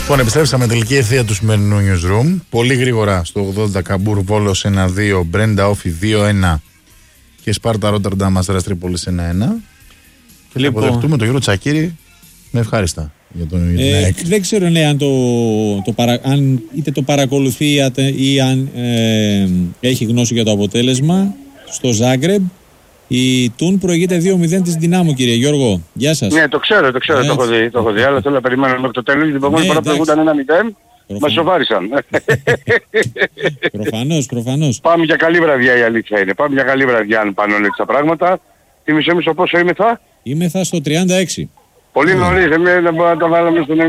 Λοιπόν, επιστρέψαμε τελική ευθεία του σημερινού newsroom. Πολύ γρήγορα στο 80 Καμπούρ Βόλος 1-2, Μπρέντα Όφι 2-1 και Σπάρτα Ρότερνταμ Αστέρας Τρίπολης 1-1. Και λοιπόν, αποδεχτούμε τον Γιώργο Τσακίρη με ευχάριστα για τον ΑΕΚ. Δεν ξέρω αν είτε το παρακολουθεί ή αν έχει γνώση για το αποτέλεσμα. Στο Ζάγκρεμπ η Τουν προηγείται 2-0 της Δυνάμου, κύριε Γιώργο. Γεια σας. Ναι, το ξέρω, το έχω δει, αλλά θέλω να περιμένω μέχρι το τέλος. Την προηγούμενη φορά προηγούνταν 1-0, μας σοβάρισαν. Προφανώς. Πάμε για καλή βραδιά, η αλήθεια είναι. Πάμε για καλή βραδιά αν πάνε όλα τα πράγματα. Τι μισό πόσο ήμεθα? Ήμεθα στο 36. Πολύ νωρίς, δεν μπορούμε να το βάλουμε στο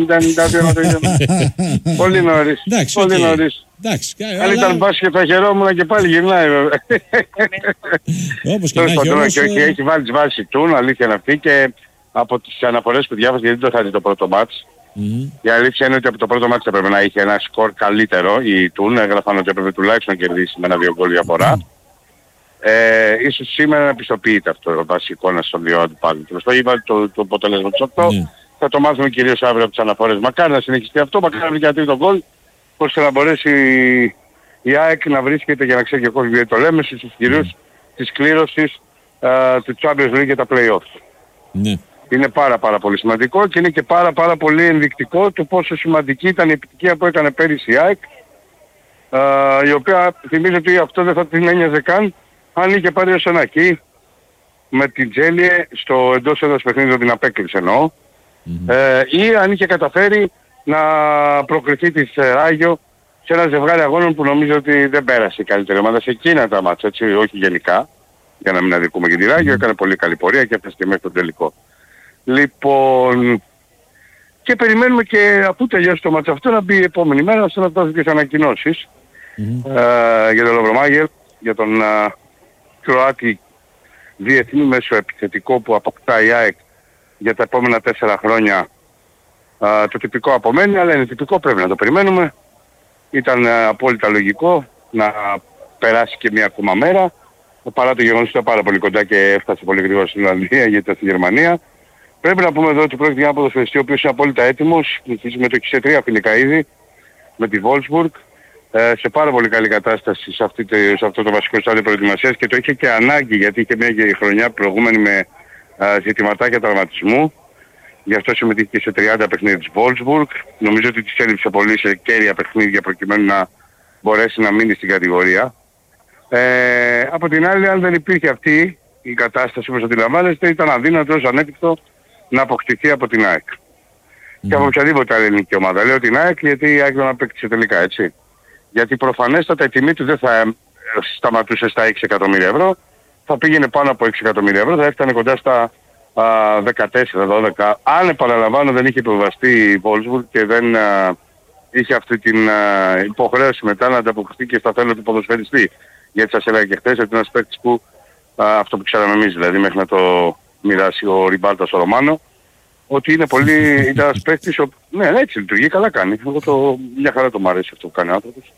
90-92. Πολύ νωρίς. Πολύ νωρίς. Αν ήταν μπάσκετ θα χαιρόμουν και πάλι γυρνάει βέβαια. Όπως και να έχει όμως... Έχει βάλει τις βάσεις του, αλήθεια είναι αυτή, και από τις αναφορές που διάβασα, γιατί δεν το είχα δει το πρώτο μάτς. Η αλήθεια είναι ότι από το πρώτο μάτς έπρεπε να είχε ένα σκορ καλύτερο η Τουν, έγραφαν ότι έπρεπε τουλάχιστον να κερδίσει με 1-2 γκολ διαφορά. Ίσως σήμερα να πιστοποιείται αυτό το βασικό να στον δύο αντιπάλου. Το είπα το αποτέλεσμα του 8. Θα το μάθουμε κυρίως αύριο από τις αναφορές. Μακάρι να συνεχιστεί αυτό, μακάρι να βρει τον γκολ, ώστε να μπορέσει η ΑΕΚ να βρίσκεται, για να ξέρει και ο κόσμος γιατί το λέμε, στους κυρίους της κλήρωσης του Champions League και τα play-offs. Ναι. Είναι πάρα πολύ σημαντικό και είναι και πάρα πολύ ενδεικτικό το πόσο σημαντική ήταν η επιτυχία που έκανε πέρυσι η ΑΕΚ, η οποία θυμίζω ότι αυτό δεν θα την ένοιαζε καν αν είχε πάρει ως ένα εκεί με την Τζέλιε στο εντός έδρας παιχνίδι, την απέκλειψε εννοώ, ή αν είχε καταφέρει να προκριθεί της Ράγιο σε ένα ζευγάρι αγώνων που νομίζω ότι δεν πέρασε η καλύτερη ομάδα σε εκείνα τα μάτσα, έτσι, όχι γενικά, για να μην αδικούμε και τη Ράγιο, έκανε πολύ καλή πορεία και έφτασε και μέχρι τον τελικό. Λοιπόν, και περιμένουμε και αφού τελειώσει το μάτσα αυτό να μπει η επόμενη μέρα, ώστε να δώσει τις ανακοινώσεις για τον Λοβρομάγερ, για τον Κροάτι διεθνή μέσο επιθετικό που αποκτά η ΑΕΚ για τα επόμενα 4 χρόνια. Το τυπικό απομένει, αλλά είναι τυπικό, πρέπει να το περιμένουμε. Ήταν απόλυτα λογικό να περάσει και μια ακόμα μέρα, παρά το γεγονός ότι ήταν πάρα πολύ κοντά και έφτασε πολύ γρήγορα στην Ολλανδία γιατί ήταν στη Γερμανία. Πρέπει να πούμε εδώ ότι πρόκειται για ένα ποδοσφαιριστή ο οποίος είναι απόλυτα έτοιμος, συμμετοχή σε 3 φιλικά ήδη με τη Wolfsburg, σε πάρα πολύ καλή κατάσταση σε αυτό το βασικό στάδιο προετοιμασίας και το είχε και ανάγκη γιατί είχε μια χρονιά προηγούμενη με ζητηματάκια τραυματισμού. Γι' αυτό συμμετείχε και σε 30 παιχνίδια της Wolfsburg. Νομίζω ότι της έλειψε πολύ σε κέρια παιχνίδια προκειμένου να μπορέσει να μείνει στην κατηγορία. Από την άλλη, αν δεν υπήρχε αυτή η κατάσταση όπως αντιλαμβάνεστε, ήταν αδύνατο ως ανέπικτο να αποκτηθεί από την ΑΕΚ. Και από οποιαδήποτε άλλη ελληνική ομάδα. Λέω την ΑΕΚ γιατί η ΑΕΚ δεν απέκτησε τελικά, έτσι. Γιατί προφανέστατα η τιμή του δεν θα σταματούσε στα 6 εκατομμύρια ευρώ, θα πήγαινε πάνω από 6 εκατομμύρια ευρώ, θα έφτανε κοντά στα 14-12. Αν επαναλαμβάνω δεν είχε υποβαστεί η Wolfsburg και δεν είχε αυτή την υποχρέωση μετά να ανταποκριθεί και στα θέλω του ποδοσφαιριστή. Γιατί σας έλεγα και χθες ότι είναι ένας παίκτης που αυτό που ξέραμε εμείς δηλαδή μέχρι να το μοιράσει ο Ριμπάλτα στο Ρωμάνο, ότι είναι πολύ, ήταν ένας παίκτης, ναι έτσι λειτουργεί, καλά κάνει. Εγώ μια χαρά το μ' αρέσει αυτό που κάνει ο άνθρωπος.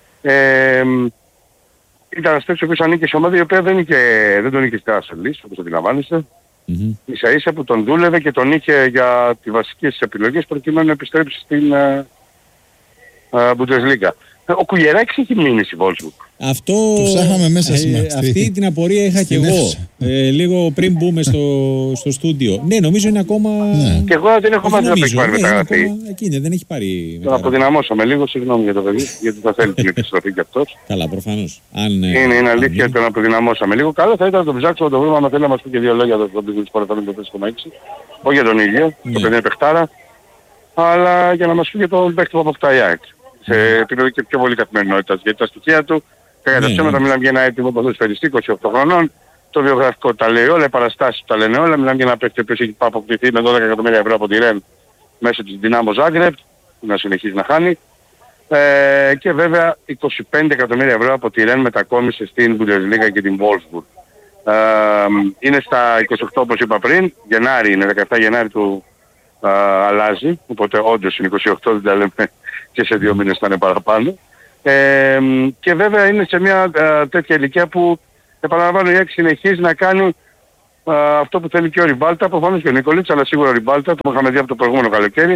Ήταν ένας παίκτης ο οποίος ανήκε σε ομάδα η οποία δεν τον είχε στη Άσσελης, όπως αντιλαμβάνεστε. Ίσα ίσα που τον δούλευε και τον είχε για τις βασικές επιλογές προκειμένου να επιστρέψει στην Bundesliga. Ο Κουγεράκης έχει μείνει στη Wolfsburg. Αυτό, μέσα αυτή την απορία είχα και εγώ. Λίγο πριν μπούμε στο στούντιο. Ναι, νομίζω είναι ακόμα... Ναι. Και εγώ δεν έχω μάθει να έχει πάρει μεταγραφή. Εκείνη δεν έχει πάρει. Τον αποδυναμώσαμε λίγο, συγγνώμη για το παιδί, γιατί θα θέλει την επιστροφή κι αυτός. Καλά, προφανώς. Είναι αλήθεια ότι τον αποδυναμώσαμε λίγο. Καλό θα ήταν να τον ψάξουμε, να το βρούμε, αν θέλει να μας πει και 2 λόγια για τον Business Sport 4,6. Όχι για τον ίδιο, το παιδί είναι παιχτάρα, αλλά για να μας πει για τον παίκτη που αποκτά η ΑΕΚ. Σε επίπεδο και πιο πολύ καθημερινότητας, γιατί τα στοιχεία του, κατά τα ψέματα μιλάμε για ένα έτοιμο ποδοσφαιριστή 28 χρονών, το βιογραφικό τα λέει όλα, οι παραστάσεις τα λένε όλα, μιλάμε για ένα παίκτη που έχει αποκτηθεί με 12 εκατομμύρια ευρώ από τη Ρεν μέσω της Δυνάμο Ζάγκρεπ, που να συνεχίζει να χάνει, και βέβαια 25 εκατομμύρια ευρώ από τη Ρεν μετακόμισε στην Bundesliga και την Wolfsburg. Είναι στα 28 όπως είπα πριν, Γενάρη είναι, 17 Γενάρη του αλλάζει, οπότε όντως είναι 28, δεν τα λέμε και σε 2 μήνες θα είναι παραπάνω. Και βέβαια είναι σε μια τέτοια ηλικία που επαναλαμβάνω η ΑΕΚ συνεχίζει να κάνει αυτό που θέλει και ο Ριμπάλτα, προφανώς και ο Νίκολιτς, αλλά σίγουρα ο Ριμπάλτα, το είχαμε δει από το προηγούμενο καλοκαίρι,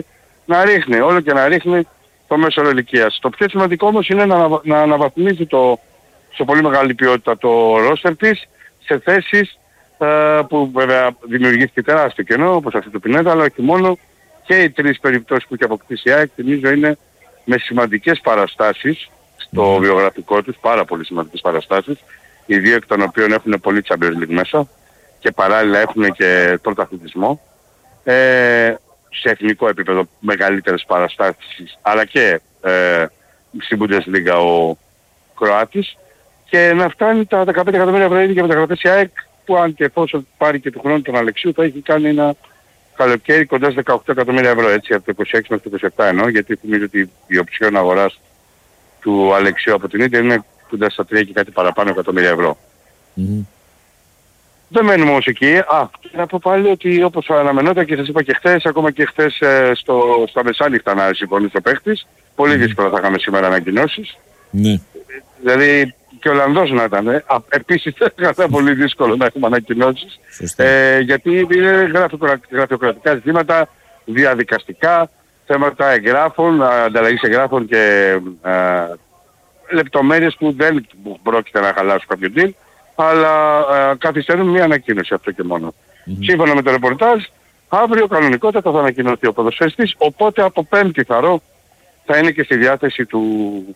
όλο και να ρίχνει το μέσο όρο ηλικίας. Το πιο σημαντικό όμως είναι να αναβαθμίζει σε πολύ μεγάλη ποιότητα το ρόστερ της σε θέσεις που βέβαια δημιουργήθηκε τεράστιο κενό, όπως αυτή του Πινέδα, αλλά όχι μόνο. Και οι τρεις περιπτώσεις που έχει αποκτήσει η ΑΕΚ, θυμίζω, είναι με σημαντικές παραστάσεις στο βιογραφικό τους, πάρα πολύ σημαντικές παραστάσεις, οι δύο εκ των οποίων έχουν πολύ Champions League μέσα και παράλληλα έχουν και πρωταθλητισμό. Σε εθνικό επίπεδο μεγαλύτερες παραστάσεις, αλλά και στην Bundesliga ο Κροάτης, και να φτάνει τα 15 εκατομμύρια ευρώ ήδη για μεταγραφές η ΑΕΚ, που αν και εφόσον πάρει και του χρόνου τον Αλεξίου θα έχει κάνει ένα καλοκαίρι κοντά στις 18 εκατομμύρια ευρώ, έτσι, από το 26 μέχρι το 27 εννοώ, γιατί θυμίζω ότι η οψιόν αγοράς του Αλεξίου από την Ίντερ είναι κοντά στα 3 και κάτι παραπάνω εκατομμύρια ευρώ. Δεν μένουμε όμως εκεί. Να πω πάλι ότι όπως αναμενόταν και σας είπα και χθες, ακόμα και χθες στα μεσάνυχτα να συμφωνήσει ο παίχτης, πολύ δύσκολα θα είχαμε σήμερα ανακοινώσεις. Ναι. Δηλαδή και ο Ολλανδός να ήταν. Επίσης θα ήταν πολύ δύσκολο να έχουμε ανακοινώσεις. Γιατί είναι γραφειοκρατικά ζητήματα, διαδικαστικά, θέματα εγγράφων, ανταλλαγής εγγράφων και λεπτομέρειες που δεν πρόκειται να χαλάσουν κάποιο deal, αλλά καθυστερούν μια ανακοίνωση, αυτό και μόνο. Σύμφωνα με το ρεπορτάζ, αύριο κανονικότατα θα ανακοινωθεί ο ποδοσφαιριστής, οπότε από Πέμπτη θα είναι και στη διάθεση του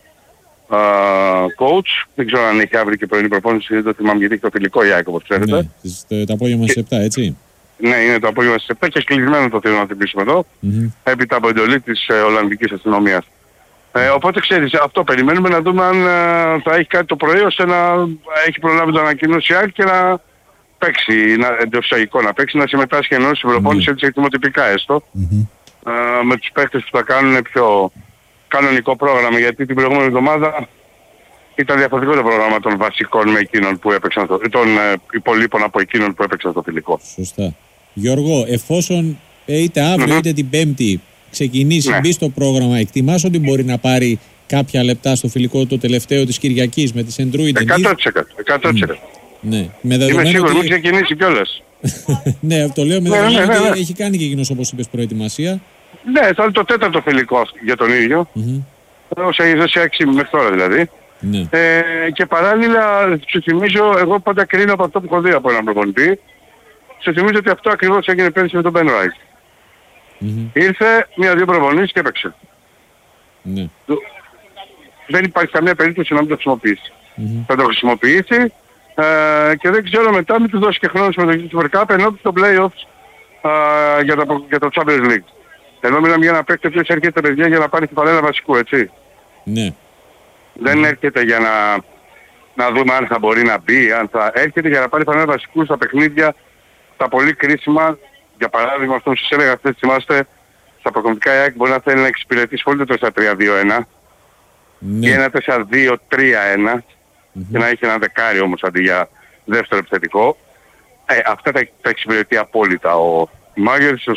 coach. Δεν ξέρω αν έχει αύριο και πρωινή προπόνηση, δεν το θυμάμαι γιατί έχει το φιλικό η ΑΕΚ, όπως ξέρετε. Ναι, το απόγευμα στις 7, έτσι. Ναι, είναι το απόγευμα στις 7 και κλεισμένο το θέλω να θυμίσουμε εδώ, έπειτα από εντολή της Ολλανδικής αστυνομίας. Οπότε ξέρεις, αυτό περιμένουμε να δούμε αν θα έχει κάτι το πρωί ώστε να έχει προλάβει το ανακοίνωση και να παίξει, εντός εισαγωγικών να παίξει, να συμμετάσχει ενώ στην προπόνηση έτσι εκτιμοτυπικά έστω, με τους παίκτες που θα κάνουν πιο κανονικό πρόγραμμα, γιατί την προηγούμενη εβδομάδα ήταν διαφορετικό το πρόγραμμα των βασικών με εκείνων που έπαιξαν των υπολείπων από εκείνων που έπαιξαν στο φιλικό. Σωστά. Γιώργο, εφόσον είτε αύριο είτε την Πέμπτη ξεκινήσει, μπει στο πρόγραμμα, εκτιμάς ότι μπορεί να πάρει κάποια λεπτά στο φιλικό το τελευταίο της Κυριακής με τη Σεντρούιντε? 100%. Ναι. Είμαι σίγουρος, μην ξεκινήσει κιόλας. Ναι, το λέω με δεδομένο ότι έχει κάνει και εκείνος, όπως είπες, προετοιμασία. Ναι, θα είναι το τέταρτο φιλικό για τον ίδιο. Όσο έχει δώσει 6 μέχρι τώρα δηλαδή. Ναι. Και παράλληλα σου θυμίζω, εγώ πάντα κρίνω από αυτό που έχω δει από έναν προπονητή. Σου θυμίζω ότι αυτό ακριβώς έγινε πέρυσι με τον Ben Wright. Ήρθε μία-δύο προπονήσεις και έπαιξε. Ναι. Δεν υπάρχει καμία περίπτωση να μην το χρησιμοποιήσει. Θα το χρησιμοποιήσει και δεν ξέρω μετά μην του δώσει και χρόνο συμμετοχή του Super Cup ενώπιση των play-offs για το Champions League. Ενώ μιλάμε για ένα παίκτη που έρχεται παιδιά για να πάρει την παρέλα βασικού, έτσι. Ναι. Δεν έρχεται για να δούμε αν θα μπορεί να μπει, αν θα έρχεται για να πάρει παρέλα βασικού στα παιχνίδια, τα πολύ κρίσιμα. Για παράδειγμα, αυτό που σας έλεγα χθες, θυμάστε, στα προκομματικά η ΑΕΚ μπορεί να θέλει να εξυπηρετήσει πολύ το 4-3-2-1 ή ένα 4-2-3-1 και να έχει ένα δεκάρι όμως αντί για δεύτερο επιθετικό. Αυτά τα εξυπηρετεί απόλυτα ο Μάγερς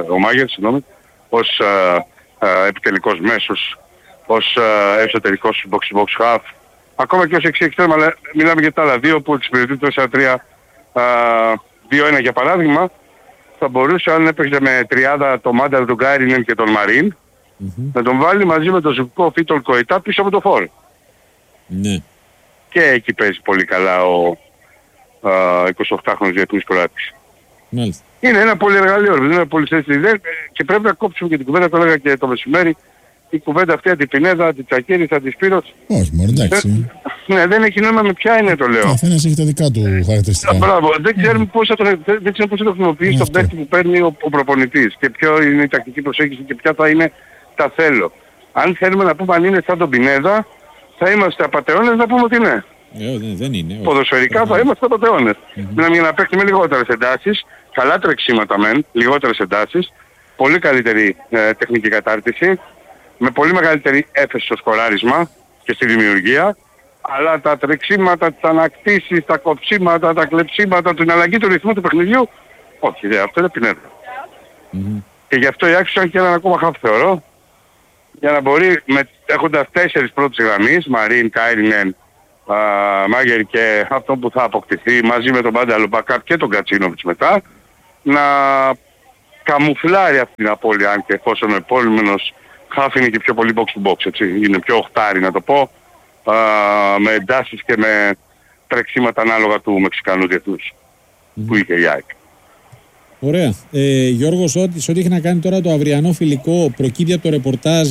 ως επιτελικός μέσος, ως εσωτερικός box half, ακόμα και ως εξτρέμ, αλλά μιλάμε για τα άλλα δύο που εξυπηρετεί το 4-3-2-1 για παράδειγμα. Θα μπορούσε, αν έπαιξε με τριάδα το Μάνταρ, τον Γκάιρινεν και τον Μαρίν, να τον βάλει μαζί με τον Ζουκόφ ή τον Κοϊτά πίσω από το φόρ. Ναι. Και εκεί παίζει πολύ καλά ο 28χρονος διεθνής Κροάτης. Μάλιστα. Είναι ένα πολύ εργαλείο, δεν είναι πολύ σωστή ιδέα και πρέπει να κόψουμε και την κουβέντα, το έλεγα και το μεσημέρι, η κουβέντα αυτή αντιπινέδα, αντιτσακίρης, αντισπύρος. Όχι, μόνο εντάξει. Ναι, δεν έχει νόημα με ποια είναι το λέω. Καθένας έχει τα δικά του χαρακτηριστικά. Μπράβο, δεν ξέρουμε πώς θα το χρησιμοποιήσει το παίκτη που παίρνει ο προπονητής και ποιο είναι η τακτική προσέγγιση και ποια θα είναι τα θέλω. Αν θέλουμε να πούμε αν είναι σαν τον Πινέδα, θα είμαστε απατεώνες να πούμε ότι ναι. Δεν είναι. Ποδοσφαιρικά θα είμαστε απατεώνες. Μιλάμε για να παίξει με λιγότερες εντάσεις, καλά τρεξίματα μεν, λιγότερες εντάσεις, πολύ καλύτερη τεχνική κατάρτιση, με πολύ μεγαλύτερη έφεση στο σκοράρισμα και στη δημιουργία, αλλά τα τρεξίματα, τις ανακτήσεις, τα κοψίματα, τα κλεψίματα, την αλλαγή του ρυθμού του παιχνιδιού, όχι, αυτό είναι Πινέδα. Και γι' αυτό η άξιο έχει έναν ακόμα χαφ θεωρώ, για να μπορεί, έχοντας 4 πρώτες γραμμής, Μαρίν, Κάιρινεν, Μάγερ και αυτό που θα αποκτηθεί μαζί με τον Μπάνταλο Μπακάπ και τον Κατσίνοβιτς μετά, να καμουφλάρει αυτή την απώλεια, αν και εφόσον ο επόμενος χάφ είναι και πιο πολύ box to box, έτσι. Είναι πιο οχτάρι να το πω, με εντάσεις και με τρεξίματα ανάλογα του Μεξικανού διεθνούς που είχε η ΑΕΚ. Ωραία. Γιώργο, σε ό,τι έχει να κάνει τώρα το αυριανό φιλικό, προκύπτει από το ρεπορτάζ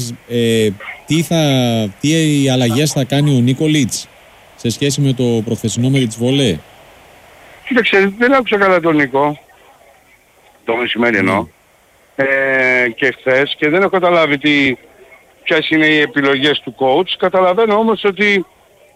τι αλλαγές θα κάνει ο Νίκολιτς σε σχέση με το προχθεσινό με τη βολέ. Κοίταξε, δεν άκουσα καλά τον Νίκο, το μεσημέρι εννοώ, και χθες, και δεν έχω καταλάβει ποιες είναι οι επιλογές του coach. Καταλαβαίνω όμως ότι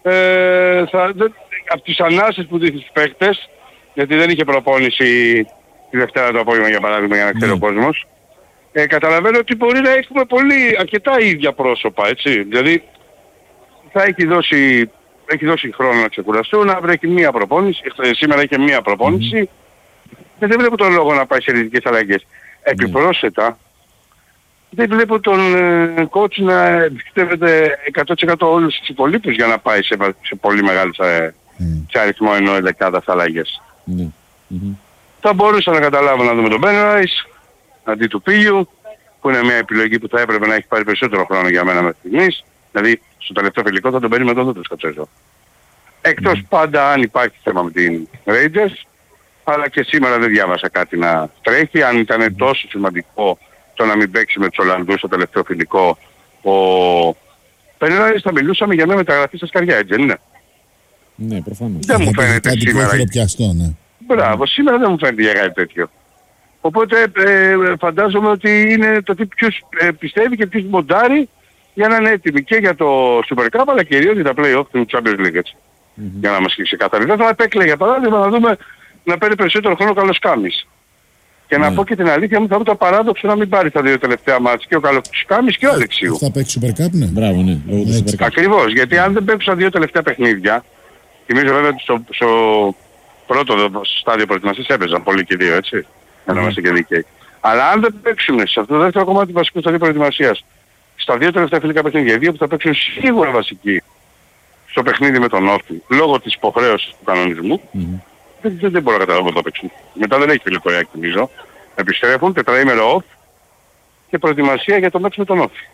από τις ανάσες που δείχνει στους παίκτες, γιατί δεν είχε προπόνηση τη Δευτέρα το απόγευμα για παράδειγμα για να ξέρει ο κόσμος, καταλαβαίνω ότι μπορεί να έχουμε αρκετά ίδια πρόσωπα, έτσι. Δηλαδή θα έχει δώσει χρόνο να ξεκουραστούν, αύριο έχει μία προπόνηση, σήμερα είχε μία προπόνηση, και δεν βλέπω τον λόγο να πάει σε ριζικές αλλαγές. Επιπρόσθετα, δεν βλέπω τον coach να εμπιστεύεται 100% όλους τους υπολείπους για να πάει σε πολύ μεγάλο σε αριθμό ενώ 11 αλλαγές. Θα μπορούσα να καταλάβω να δούμε τον Μπένραϊς αντί του Πίλιου, που είναι μια επιλογή που θα έπρεπε να έχει πάρει περισσότερο χρόνο για μένα μέχρι στιγμής. Δηλαδή στο τελευταίο φιλικό θα τον παίρνει με τον Δούτρος Κατσέζο. Εκτός πάντα αν υπάρχει θέμα με την Rangers, αλλά και σήμερα δεν διάβασα κάτι να τρέχει. Αν ήταν τόσο σημαντικό το να μην παίξει με τους Ολλανδούς στο τελευταίο φιλικό ο Μπένραϊς, θα μιλούσαμε για μια μεταγραφή στα σκαριά, έτσι δεν είναι? Ναι, προφανώς. Δεν μου φαίνεται σήμερα. Ναι. Μπράβο, σήμερα δεν μου φαίνεται για κάτι τέτοιο. Οπότε φαντάζομαι ότι είναι το τι ποιος πιστεύει και ποιος μοντάρει για να είναι έτοιμοι και για το Super Cup, αλλά κυρίως για τα play-off του Champions League, έτσι. Για να μας ξεκαθαρίσει. Δεν θα επέκλαιγε για παράδειγμα να δούμε να παίρνει περισσότερο χρόνο ο Καλοσκάμης. Και να πω και την αλήθεια μου, θα μου το παράδοξο να μην πάρει τα δύο τελευταία μάτς και ο Καλοσκάμης και ο Αλεξίου. Θα παίξει Super Cup, ναι. Μπράβο, ναι. Λόγω του Super Cup. Ακριβώς, γιατί αν δεν παίξουν τα δύο τελευταία παιχνίδια, θυμίζω βέβαια ότι στο πρώτο στάδιο προετοιμασίας έπαιζαν πολύ και δύο, έτσι. Για να είμαστε και δίκαιοι. Αλλά αν δεν παίξουν σε αυτό το δεύτερο κομμάτι του βασικού στάδιο προετοιμασίας, στα δύο τελευταία φιλικά παιχνίδια, οι δύο που θα παίξουν σίγουρα βασικοί στο παιχνίδι με τον Όφη, λόγω της υποχρέωσης του κανονισμού, δεν μπορώ να καταλάβω να το παίξουν. Μετά δεν έχει φιλικό ΙΑΚ, νομίζω. Επιστρέφουν τετραήμερο off και προετοιμασία για το μάτς με τον Όφη.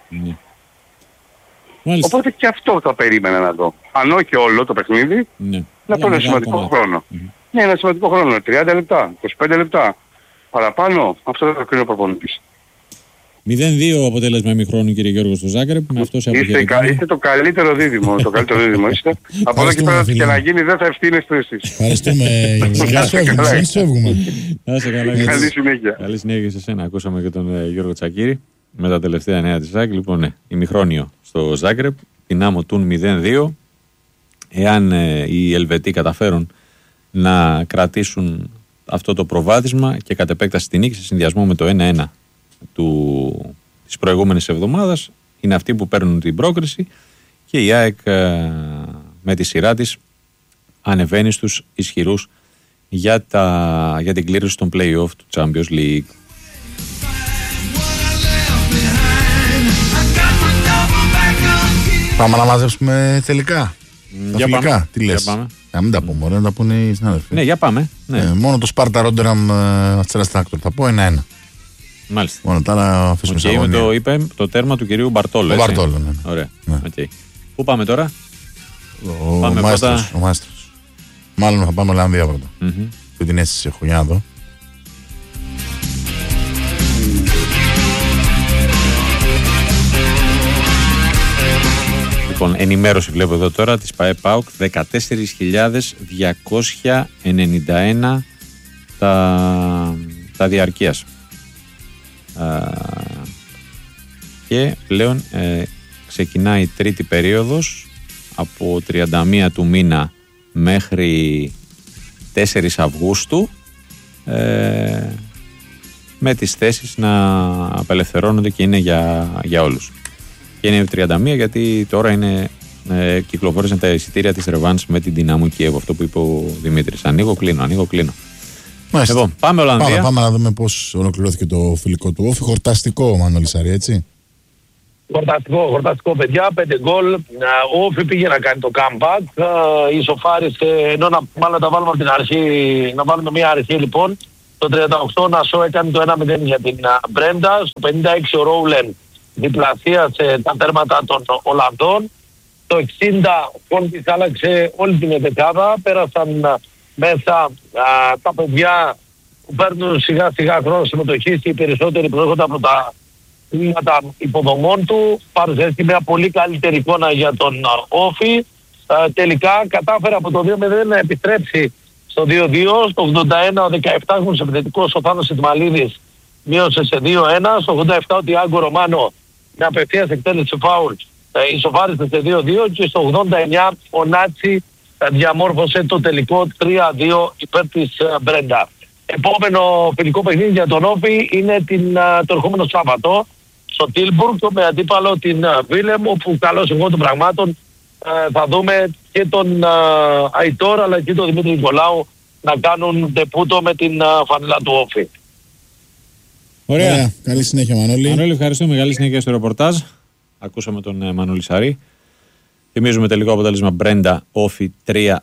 Οπότε και αυτό θα περίμενα να δω. Αν όχι όλο το παιχνίδι, να πω ένα σημαντικό χρόνο. Ναι, ένα σημαντικό χρόνο. 30 λεπτά, 25 λεπτά. Παραπάνω, αυτό δεν θα κρίνει ο προπονητής. 0-2 αποτέλεσμα ημιχρόνου, κύριε Γιώργο, στο Ζάγκρεπ. Είστε το καλύτερο δίδυμο. Το καλύτερο δίδυμο είστε. Από εδώ και πέρα και να γίνει δεν θα ευθύνεστε εσείς. Ευχαριστούμε. Εμείς φεύγουμε. Καλή συνέχεια. Καλή συνέχεια σε εσένα. Ακούσαμε και τον Γιώργο Τσακίρη με τα τελευταία νέα της ΖΑΚ. Λοιπόν, ναι, ημιχρόνιο στο Ζάγκρεπ. Δυνάμω Τουν 0-2. Εάν οι Ελβετοί καταφέρουν να κρατήσουν αυτό το προβάδισμα και κατ' επέκταση την νίκη σε συνδυασμό με το 1-1 της προηγούμενης εβδομάδας, είναι αυτοί που παίρνουν την πρόκριση και η ΑΕΚ με τη σειρά της ανεβαίνει στους ισχυρούς για την κλήρωση των play-off του Champions League. Πάμε να μαζέψουμε τελικά. Για φιλικά, πάμε. τι λες? Να μην τα πούμε, να τα πούνε οι συνάδελφοι. Ναι, για πάμε. Ναι. Μόνο το Σπάρτα Ρόντεραμ Αστέρας Τράκτορ θα πω 1-1. Μάλιστα. Μόνο τώρα αφήσουμε σε αγωνία. Το είπε το τέρμα του κυρίου Μπαρτόλο. Ο Μπαρτόλο, ναι. Ωραία. Ναι. Okay. Πού πάμε τώρα? Ο Μάστρος. Μάλλον θα πάμε Ολλανδία πρώτα. Που την αίσθηση έχω, για να δω. Λοιπόν, ενημέρωση βλέπω εδώ τώρα της ΠΑΕ-ΠΑΟΚ, 14.291 τα διαρκείας. Και πλέον ξεκινάει η τρίτη περίοδος από 31 του μήνα μέχρι 4 Αυγούστου, με τις θέσεις να απελευθερώνονται και είναι για όλους. Και είναι 31 γιατί τώρα κυκλοφόρησαν τα εισιτήρια της ρεβάνς με την Δυνάμο Κιέβο, αυτό που είπε ο Δημήτρης. Ανοίγω, κλείνω. Λοιπόν, πάμε Ολλανδία. Πάμε να δούμε πώς ολοκληρώθηκε το φιλικό του Όφη. Χορταστικό, Μανώλη Σάρη, έτσι. Χορταστικό παιδιά, 5 γκολ. Ο Όφη πήγε να κάνει το comeback. Ισοφάρισε, ενώ μάλλον τα βάλουμε από την αρχή, να βάλουμε μια αρχή λοιπόν. Στο 38 ο Νασό έκανε το 1-0 για την Μπρέντα. Στο 56 ο Ρόουλεν διπλασίασε τα τέρματα των Ολλανδών. Το 60 ο Κόντις άλλαξε όλη την δεκάδα. Πέρασαν μέσα τα παιδιά που παίρνουν σιγά σιγά χρόνο συμμετοχής και οι περισσότεροι προέρχονται από τα τμήματα υποδομών του. Παρουσιάστηκε μια πολύ καλύτερη εικόνα για τον Όφη. Τελικά κατάφερε από το 2-0 να επιστρέψει στο 2-2. Στο 81 ο 17χρονος επιθετικός ο Θάνος Ιτμαλίδης μείωσε σε 2-1. Στο 87 ο Τιάγκο Ρωμάνο με απευθείας εκτέλεση φάουλ ισοφάρισε σε 2-2 και στο 89 ο Νάτσι διαμόρφωσε το τελικό 3-2 υπέρ της Μπρέντα. Επόμενο φιλικό παιχνίδι για τον Όφη είναι το ερχόμενο Σάββατο στο Τίλμπουργκ με αντίπαλο την Βίλεμ, όπου καλώς εγώ των πραγμάτων θα δούμε και τον Αϊτόρ αλλά και τον Δημήτρη Νικολάου να κάνουν ντεπούτο με την φανέλα του Όφη. Ωραία. Καλή συνέχεια, Μανώλη. Μανώλη, ευχαριστούμε. Καλή συνέχεια στο ρεπορτάζ. Ακούσαμε τον Μανώλη Σαρή. Θυμίζουμε τελικό αποτέλεσμα Μπρέντα Όφη 3-2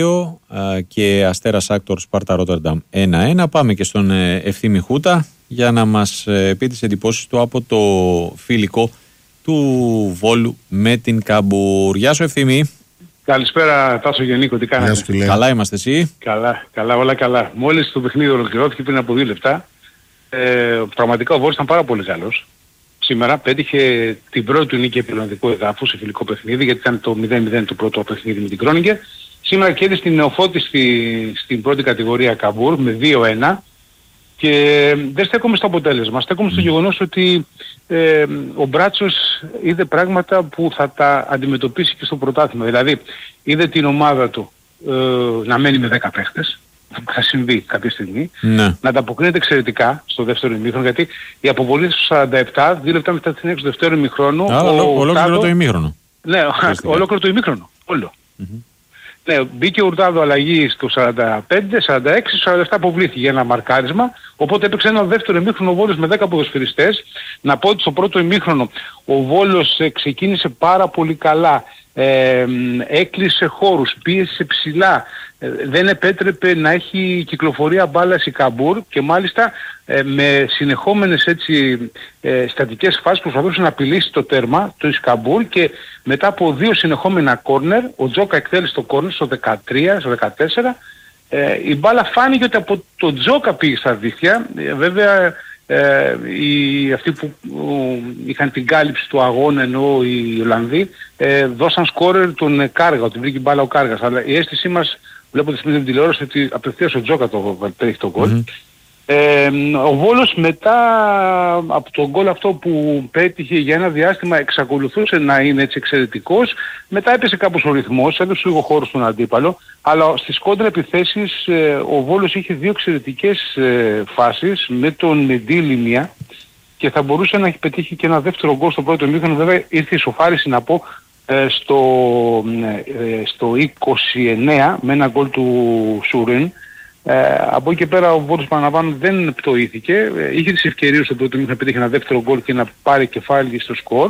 και Αστέρας Άκτορ Σπάρτα Ρότερνταμ 1-1. Πάμε και στον Ευθύμη Χούτα για να μας πει τις εντυπώσεις του από το φιλικό του Βόλου με την Καμπούρ. Γεια σου Ευθύμη. Καλησπέρα Τάσο Γεννίκο, τι κάνετε? Καλά είμαστε, εσύ? Καλά, όλα καλά. Μόλις το παιχνίδι ολοκληρώθηκε πριν από 2 λεπτά, πραγματικά ο Βόλος ήταν πάρα πολύ καλός. Σήμερα πέτυχε την πρώτη του νίκη επιλογικού εδάφου σε φιλικό παιχνίδι, γιατί ήταν το 0-0 το πρώτο παιχνίδι με την Κρόνιγκερ. Σήμερα κέρδισε την Νεοφώτιστη στην πρώτη κατηγορία Καμπούρ με 2-1 και δεν στέκομαι στο αποτέλεσμα. Στέκομαι στο γεγονός ότι ο Μπράτσος είδε πράγματα που θα τα αντιμετωπίσει και στο πρωτάθλημα. Δηλαδή είδε την ομάδα του να μένει με 10 παίχτες. Θα συμβεί κάποια στιγμή, να ανταποκρίνεται εξαιρετικά στο δεύτερο ημίχρονο, γιατί η αποβολή στο 47, 2 λεπτά μετά την έξω δεύτερο ημίχρονο. Ολόκληρο το ημίχρονο. Ναι, ολόκληρο το ημίχρονο. Όλο. Ναι, μπήκε ο Ουρτάδο αλλαγή στο 45, 46, 47 αποβλήθηκε για ένα μαρκάρισμα. Οπότε έπαιξε ένα δεύτερο ημίχρονο ο Βόλος με 10 ποδοσφαιριστές. Να πω ότι στο πρώτο ημίχρονο ο Βόλος ξεκίνησε πάρα πολύ καλά. Έκλεισε χώρους, πίεσε ψηλά, δεν επέτρεπε να έχει κυκλοφορία μπάλας η Καμπούρ και μάλιστα με συνεχόμενες έτσι στατικές φάσεις προσπαθούσε να απειλήσει το τέρμα το Καμπούρ και μετά από 2 συνεχόμενα κόρνερ, ο Τζόκα εκτέλεσε το κόρνερ στο 13, στο 14, η μπάλα φάνηκε ότι από το Τζόκα πήγε στα δίχτυα. Βέβαια αυτοί που είχαν την κάλυψη του αγώνα, ενώ οι Ολλανδοί δώσαν σκόρερ τον Κάργα, ότι βρήκε μπάλα ο Κάργας, αλλά η αίσθησή μας βλέποντας στην τηλεόραση ότι απευθείας ο Τζόκα το τρέχει το γκολ. Ο Βόλος μετά από τον γκολ αυτό που πέτυχε για ένα διάστημα εξακολουθούσε να είναι έτσι εξαιρετικός. Μετά έπεσε κάπως ο ρυθμός, έδωσε λίγο χώρο στον αντίπαλο, αλλά στις κόντρα επιθέσεις ο Βόλος είχε 2 εξαιρετικές φάσεις με τον Μεντίλη μία και θα μπορούσε να έχει πετύχει και ένα δεύτερο γκολ στο πρώτο ημίχρονο. Βέβαια ήρθε η ισοφάριση να πω στο 29 με ένα γκολ του Σουρέν. Από εκεί και πέρα ο Βόλος Παναβάνου δεν πτωήθηκε, είχε τις ευκαιρίες στο πρώτο να πετύχει ένα δεύτερο γκολ και να πάρει κεφάλι στο σκορ.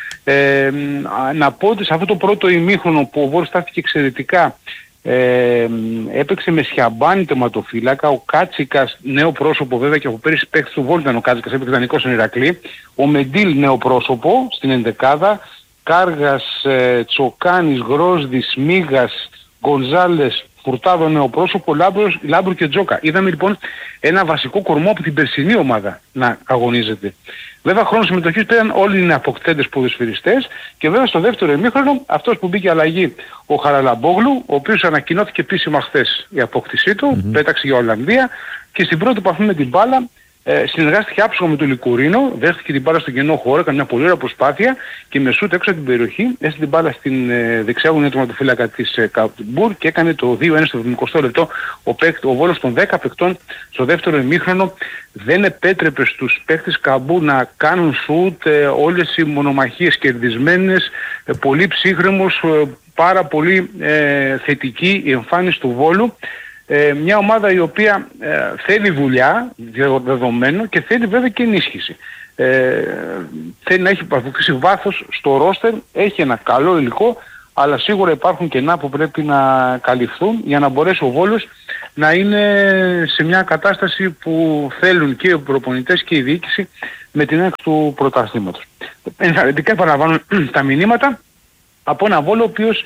Να πω ότι σε αυτό το πρώτο ημίχρονο που ο Βόλος στάθηκε εξαιρετικά, έπαιξε με Σιαμπάνη τερματοφύλακα, ο Κάτσικας νέο πρόσωπο, βέβαια και από πέρυσι παίκτης του Βόλου ήταν ο Κάτσικας, έπαιξε δανεικός στον Ηρακλή, ο Μεντίλ νέο πρόσωπο στην ενδεκάδα, Κάργας, Τσοκάνης, Γρόσδης, Μίγας, Γκονζάλες, Φουρτάδο νέο πρόσωπο, Λάμπρου και Τζόκα. Είδαμε λοιπόν ένα βασικό κορμό από την περσινή ομάδα να αγωνίζεται. Βέβαια χρόνο συμμετοχής πήραν όλοι οι αποκτέντες ποδοσφαιριστές και βέβαια στο δεύτερο ημίχρονο αυτός που μπήκε αλλαγή ο Χαραλαμπόγλου, ο οποίος ανακοινώθηκε επίσημα χθες η απόκτησή του, πέταξε για Ολλανδία και στην πρώτη επαφή με την μπάλα συνεργάστηκε άψογα με τον Λικουρίνο, δέχτηκε την μπάλα στον κενό χώρο, έκανε μια πολύ ωραία προσπάθεια και με σούτ έξω από την περιοχή έστειλε την μπάλα στην δεξιά γωνία του τερματοφύλακα της Καμπούρ και έκανε το 2-1 στο 70 λεπτό. Ο Βόλος των 10 παικτών στο δεύτερο ημίχρονο δεν επέτρεπε στους παίκτες Καμπούρ να κάνουν σούτ, όλες οι μονομαχίες κερδισμένες, πολύ ψύχρεμος, πάρα πολύ θετική η εμφάνιση του Βόλου. Μια ομάδα η οποία θέλει δουλειά, δεδομένο, και θέλει βέβαια και ενίσχυση. Θέλει να έχει αποκτήσει βάθος στο ρόστερ, έχει ένα καλό υλικό, αλλά σίγουρα υπάρχουν κενά που πρέπει να καλυφθούν για να μπορέσει ο Βόλος να είναι σε μια κατάσταση που θέλουν και οι προπονητές και η διοίκηση με την έξω του πρωταθλήματος. Ενθαρρυντικά επαναλαμβάνω τα μηνύματα από ένα Βόλο ο οποίος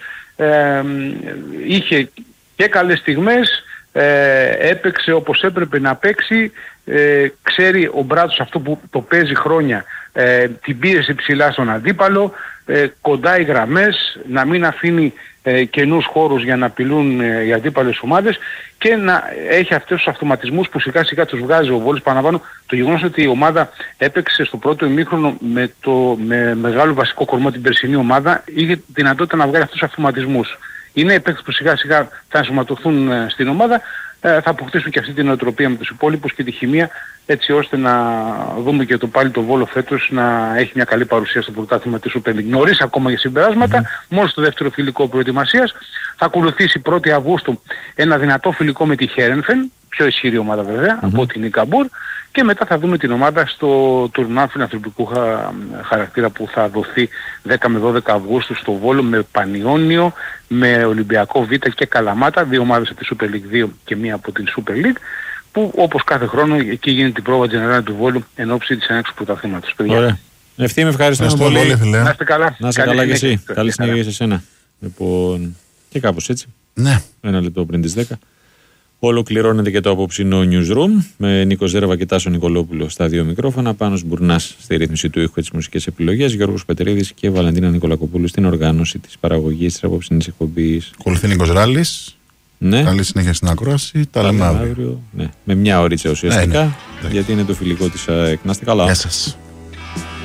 είχε και καλές στιγμές, έπαιξε όπως έπρεπε να παίξει, ξέρει ο Μπράτος αυτό που το παίζει χρόνια, την πίεση ψηλά στον αντίπαλο, κοντά οι γραμμές, να μην αφήνει καινούς χώρους για να απειλούν οι αντίπαλες ομάδες και να έχει αυτούς τους αυτοματισμούς που σιγά σιγά τους βγάζει ο Βόλος. Παραλαμβάνω το γεγονός ότι η ομάδα έπαιξε στο πρώτο ημίχρονο με μεγάλο βασικό κορμό την περσινή ομάδα, είχε δυνατότητα να βγάλει αυτούς τους αυτοματισμούς. Είναι οι παίκτες που σιγά σιγά θα ενσωματωθούν στην ομάδα, θα αποκτήσουν και αυτή την νοοτροπία με τους υπόλοιπους και τη χημεία, έτσι ώστε να δούμε και πάλι το Βόλο φέτος να έχει μια καλή παρουσία στο πρωτάθλημα της Super League. Νωρίς ακόμα για συμπεράσματα, μόνο στο δεύτερο φιλικό προετοιμασίας. Θα ακολουθήσει 1η Αυγούστου ένα δυνατό φιλικό με τη Χέρενφεν, πιο ισχυρή ομάδα βέβαια, από την Ικαμπουρ, και μετά θα δούμε την ομάδα στο τουρνουά φιλανθρωπικού χαρακτήρα που θα δοθεί 10 με 12 Αυγούστου στο Βόλο με Πανιόνιο, με Ολυμπιακό Β και Καλαμάτα, δύο ομάδες από τη Super League 2 και μία από την Super League, που όπως κάθε χρόνο εκεί γίνεται η πρόβα General του Βόλου εν ώψη της έναρξης του πρωταθλήματος. Ωραία. Ευθύμη, ευχαριστούμε πολύ. Να είστε καλά. Να είστε καλά και εσύ. Καλή συνέχεια σε εσένα. Λοιπόν, και κάπως έτσι. Ναι. Ένα λεπτό πριν τις 10. Ολοκληρώνεται και το απόψινό newsroom με Νίκο Ζέρβα και Τάσο Νικολόπουλο στα δύο μικρόφωνα. Πάνος Μπουρνάς στη ρύθμιση του ήχου και τις μουσικές επιλογές. Γιώργος Πετρίδης και Βαλαντίνα Νικολακοπούλου στην οργάνωση της παραγωγής της απόψινής εκπομπής. Ακολουθεί Νίκος Ράλης. Ναι. Καλή συνέχεια στην ακρόαση. Τα λέμε αύριο. Ναι. Με μια ωρίτσα ουσιαστικά. Ναι. Γιατί είναι το φιλικό της ΑΕΚ. Να είστε καλά. Γεια σας.